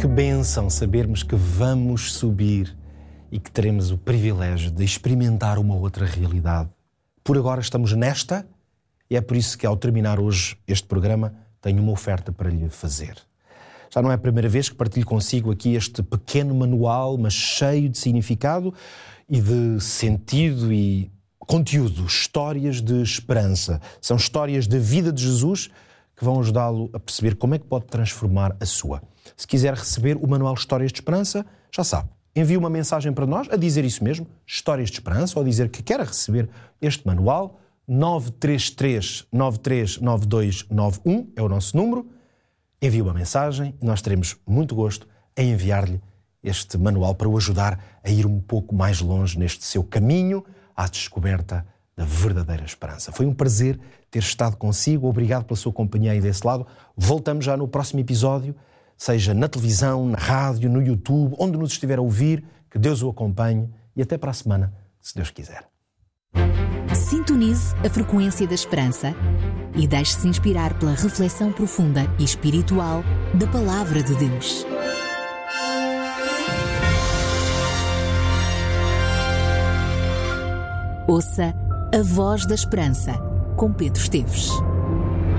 Que bênção sabermos que vamos subir e que teremos o privilégio de experimentar uma outra realidade. Por agora estamos nesta e é por isso que ao terminar hoje este programa tenho uma oferta para lhe fazer. Já não é a primeira vez que partilho consigo aqui este pequeno manual, mas cheio de significado e de sentido e conteúdo, histórias de esperança. São histórias da vida de Jesus que vão ajudá-lo a perceber como é que pode transformar a sua. Se quiser receber o manual Histórias de Esperança, já sabe, envie uma mensagem para nós a dizer isso mesmo, Histórias de Esperança, ou a dizer que quer receber este manual, 933 939291 é o nosso número. Envie uma mensagem e nós teremos muito gosto em enviar-lhe este manual para o ajudar a ir um pouco mais longe neste seu caminho à descoberta da verdadeira esperança. Foi um prazer ter estado consigo. Obrigado pela sua companhia aí desse lado. Voltamos já no próximo episódio, seja na televisão, na rádio, no YouTube, onde nos estiver a ouvir. Que Deus o acompanhe e até para a semana, se Deus quiser. Sintonize a frequência da esperança e deixe-se inspirar pela reflexão profunda e espiritual da Palavra de Deus. Ouça A Voz da Esperança, com Pedro Esteves.